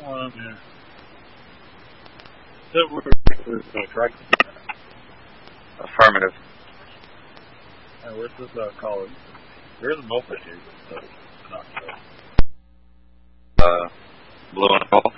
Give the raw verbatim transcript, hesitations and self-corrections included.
Um, yeah. So we're, we're going to try. Affirmative. Uh, where's this uh, college? There's a moped here, but uh, not so. Uh, blue and gold.